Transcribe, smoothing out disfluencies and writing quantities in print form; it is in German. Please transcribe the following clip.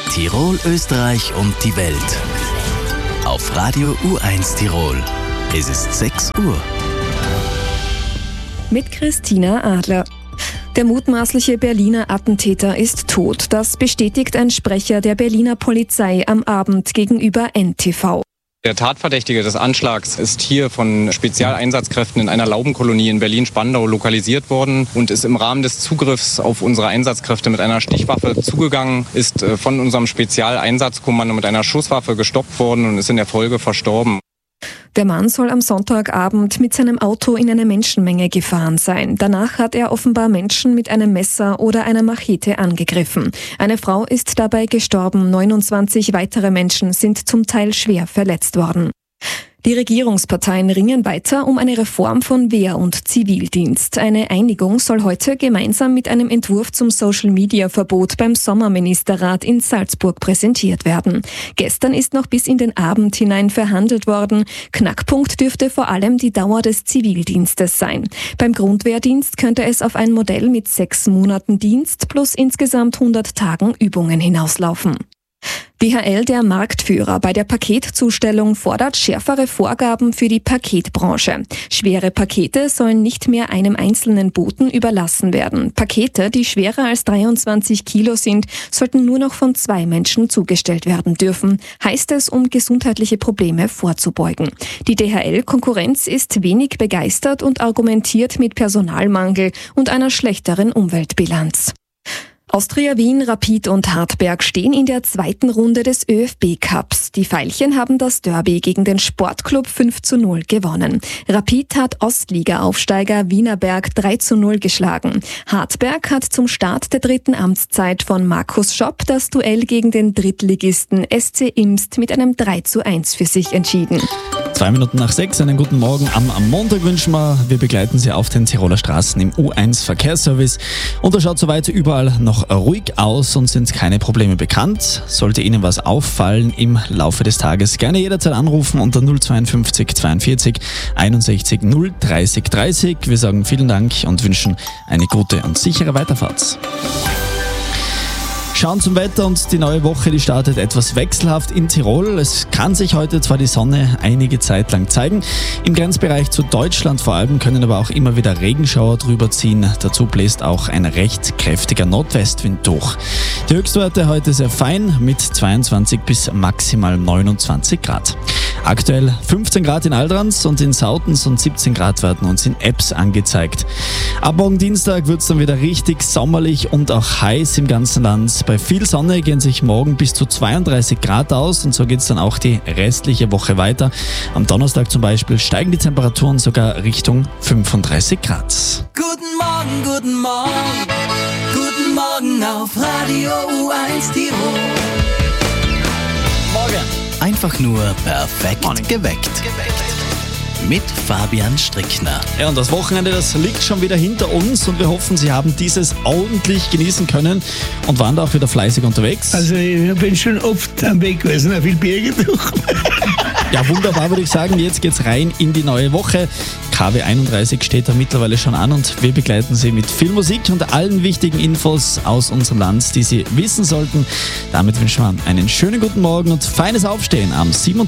Tirol, Österreich und die Welt. Auf Radio U1 Tirol. Es ist 6 Uhr. Mit Christina Adler. Der mutmaßliche Berliner Attentäter ist tot. Das bestätigt ein Sprecher der Berliner Polizei am Abend gegenüber NTV. Der Tatverdächtige des Anschlags ist hier von Spezialeinsatzkräften in einer Laubenkolonie in Berlin-Spandau lokalisiert worden und ist im Rahmen des Zugriffs auf unsere Einsatzkräfte mit einer Stichwaffe zugegangen, ist von unserem Spezialeinsatzkommando mit einer Schusswaffe gestoppt worden und ist in der Folge verstorben. Der Mann soll am Sonntagabend mit seinem Auto in eine Menschenmenge gefahren sein. Danach hat er offenbar Menschen mit einem Messer oder einer Machete angegriffen. Eine Frau ist dabei gestorben, 29 weitere Menschen sind zum Teil schwer verletzt worden. Die Regierungsparteien ringen weiter um eine Reform von Wehr- und Zivildienst. Eine Einigung soll heute gemeinsam mit einem Entwurf zum Social-Media-Verbot beim Sommerministerrat in Salzburg präsentiert werden. Gestern ist noch bis in den Abend hinein verhandelt worden. Knackpunkt dürfte vor allem die Dauer des Zivildienstes sein. Beim Grundwehrdienst könnte es auf ein Modell mit 6 Monaten Dienst plus insgesamt 100 Tagen Übungen hinauslaufen. DHL, der Marktführer bei der Paketzustellung, fordert schärfere Vorgaben für die Paketbranche. Schwere Pakete sollen nicht mehr einem einzelnen Boten überlassen werden. Pakete, die schwerer als 23 Kilo sind, sollten nur noch von 2 Menschen zugestellt werden dürfen, heißt es, um gesundheitliche Probleme vorzubeugen. Die DHL-Konkurrenz ist wenig begeistert und argumentiert mit Personalmangel und einer schlechteren Umweltbilanz. Austria Wien, Rapid und Hartberg stehen in der zweiten Runde des ÖFB-Cups. Die Veilchen haben das Derby gegen den Sportclub 5:0 gewonnen. Rapid hat Ostliga-Aufsteiger Wienerberg 3:0 geschlagen. Hartberg hat zum Start der 3. Amtszeit von Markus Schopp das Duell gegen den Drittligisten SC Imst mit einem 3:1 für sich entschieden. 2 Minuten nach 6, einen guten Morgen am Montag wünschen wir. Wir begleiten Sie auf den Tiroler Straßen im U1 Verkehrsservice. Und da schaut soweit überall noch ruhig aus und sind keine Probleme bekannt. Sollte Ihnen was auffallen im Laufe des Tages, gerne jederzeit anrufen unter 052 42 61 030 30. Wir sagen vielen Dank und wünschen eine gute und sichere Weiterfahrt. Schauen zum Wetter und die neue Woche, die startet etwas wechselhaft in Tirol. Es kann sich heute zwar die Sonne einige Zeit lang zeigen, im Grenzbereich zu Deutschland vor allem können aber auch immer wieder Regenschauer drüber ziehen. Dazu bläst auch ein recht kräftiger Nordwestwind durch. Die Höchstwerte heute sehr fein mit 22 bis maximal 29 Grad. Aktuell 15 Grad in Aldrans und in Sautens und 17 Grad werden uns in Ebbs angezeigt. Ab morgen Dienstag wird es dann wieder richtig sommerlich und auch heiß im ganzen Land. Bei viel Sonne gehen sich morgen bis zu 32 Grad aus und so geht es dann auch die restliche Woche weiter. Am Donnerstag zum Beispiel steigen die Temperaturen sogar Richtung 35 Grad. Guten Morgen, guten Morgen, guten Morgen auf Radio U1 Tirol. Morgen. Einfach nur perfekt geweckt. Mit Fabian Strickner. Ja, und das Wochenende, das liegt schon wieder hinter uns und wir hoffen, Sie haben dieses ordentlich genießen können und waren da auch wieder fleißig unterwegs. Also ich bin schon oft am Weg gewesen, auch viel Berge durch. Ja, wunderbar, würde ich sagen. Jetzt geht's rein in die neue Woche. KW 31 steht da mittlerweile schon an und wir begleiten Sie mit viel Musik und allen wichtigen Infos aus unserem Land, die Sie wissen sollten. Damit wünschen wir einen schönen guten Morgen und feines Aufstehen am 27.